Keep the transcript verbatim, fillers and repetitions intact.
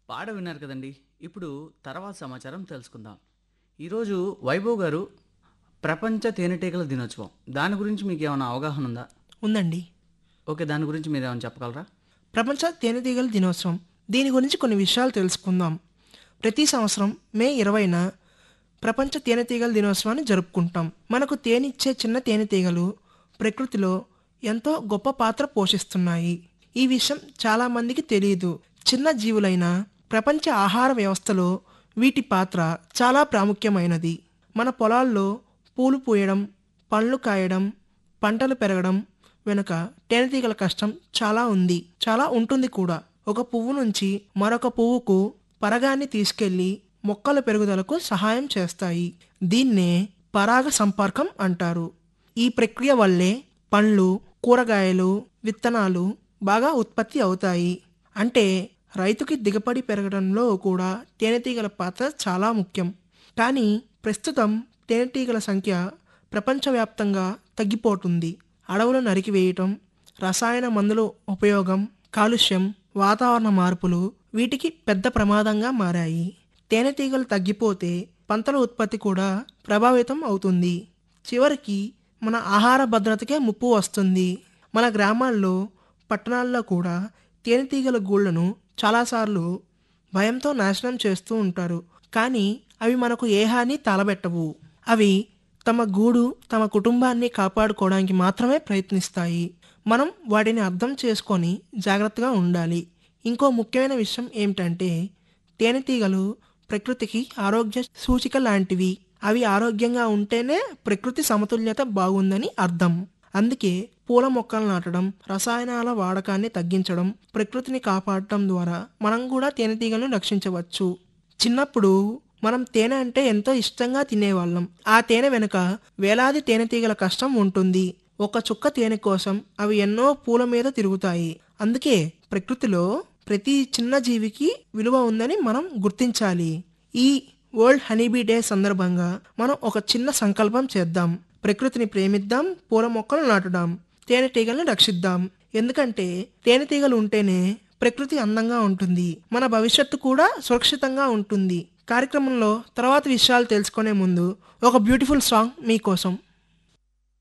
పాట విన్నారు కదండి. ఇప్పుడు తర్వాత సమాచారం తెలుసుకుందాం. ఈరోజు వైభవ్ గారు ప్రపంచ తేనెటీగల దినోత్సవం. దాని గురించి మీకేమన్నా అవగాహన ఉందా? ఉందండి. ఓకే. దాని గురించి మీరేమైనా చెప్పగలరా? ప్రపంచ తేనెటీగల దినోత్సవం. దీని గురించి కొన్ని విషయాలు తెలుసుకుందాం. ప్రతి సంవత్సరం మే ఇరవైన ప్రపంచ తేనెటీగల దినోత్సవాన్ని జరుపుకుంటాం. మనకు తేనిచ్చే చిన్న తేనెటీగలు ప్రకృతిలో ఎంతో గొప్ప పాత్ర పోషిస్తున్నాయి. ఈ విషయం చాలామందికి తెలియదు. చిన్న జీవులైన ప్రపంచ ఆహార వ్యవస్థలో వీటి పాత్ర చాలా ప్రాముఖ్యమైనది. మన పొలాల్లో పూలు పూయడం, పండ్లు కాయడం, పంటలు పెరగడం వెనుక తేనెటీగల కష్టం చాలా ఉంది, చాలా ఉంటుంది కూడా. ఒక పువ్వు నుంచి మరొక పువ్వుకు పరగాన్ని తీసుకెళ్లి మొక్కల పెరుగుదలకు సహాయం చేస్తాయి. దీన్నే పరాగ సంపర్కం అంటారు. ఈ ప్రక్రియ వల్లే పండ్లు, కూరగాయలు, విత్తనాలు బాగా ఉత్పత్తి అవుతాయి. అంటే రైతుకి దిగుబడి పెరగడంలో కూడా తేనెటీగల పాత్ర చాలా ముఖ్యం. కానీ ప్రస్తుతం తేనెటీగల సంఖ్య ప్రపంచవ్యాప్తంగా తగ్గిపోతుంది. అడవులు నరికివేయటం, రసాయన మందుల ఉపయోగం, కాలుష్యం, వాతావరణ మార్పులు వీటికి పెద్ద ప్రమాదంగా మారాయి. తేనెటీగలు తగ్గిపోతే పంటల ఉత్పత్తి కూడా ప్రభావితం అవుతుంది. చివరికి మన ఆహార భద్రతకే ముప్పు వస్తుంది. మన గ్రామాల్లో, పట్టణాల్లో కూడా తేనెటీగల గూళ్లను చాలాసార్లు భయంతో నాశనం చేస్తూ ఉంటారు. కానీ అవి మనకు ఏ హాని తలబెట్టవు. అవి తమ గూడు, తమ కుటుంబాన్ని కాపాడుకోవడానికి మాత్రమే ప్రయత్నిస్తాయి. మనం వాటిని అర్థం చేసుకొని జాగ్రత్తగా ఉండాలి. ఇంకో ముఖ్యమైన విషయం ఏమిటంటే తేనెటీగలు ప్రకృతికి ఆరోగ్య సూచిక లాంటివి. అవి ఆరోగ్యంగా ఉంటేనే ప్రకృతి సమతుల్యత బాగుందని అర్థం. అందుకే పూల మొక్కలు నాటడం, రసాయనాల వాడకాన్ని తగ్గించడం, ప్రకృతిని కాపాడటం ద్వారా మనం కూడా తేనెటీగలను రక్షించవచ్చు. చిన్నప్పుడు మనం తేనె అంటే ఎంతో ఇష్టంగా తినేవాళ్ళం. ఆ తేనె వెనుక వేలాది తేనెటీగల కష్టం ఉంటుంది. ఒక చుక్క తేనె కోసం అవి ఎన్నో పూల మీద తిరుగుతాయి. అందుకే ప్రకృతిలో ప్రతి చిన్న జీవికి విలువ ఉందని మనం గుర్తించాలి. ఈ వరల్డ్ హనీబీ డే సందర్భంగా మనం ఒక చిన్న సంకల్పం చేద్దాం. ప్రకృతిని ప్రేమిద్దాం, పూల మొక్కలు నాటుదాం, తేనెటీగలను రక్షిద్దాం. ఎందుకంటే తేనెటీగలు ఉంటేనే ప్రకృతి అందంగా ఉంటుంది, మన భవిష్యత్తు కూడా సురక్షితంగా ఉంటుంది. కార్యక్రమంలో తర్వాత విషయాలు తెలుసుకునే ముందు ఒక బ్యూటిఫుల్ సాంగ్ మీకోసం.